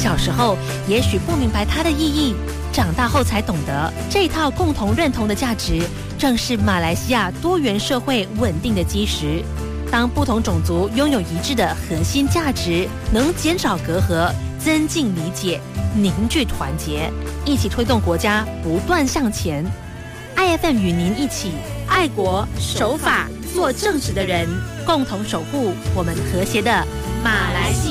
小时候也许不明白它的意义，长大后才懂得，这一套共同认同的价值，正是马来西亚多元社会稳定的基石。当不同种族拥有一致的核心价值，能减少隔阂，增进理解，凝聚团结，一起推动国家不断向前。IFM 与您一起爱国守法做正直的人，共同守护我们和谐的马来西亚。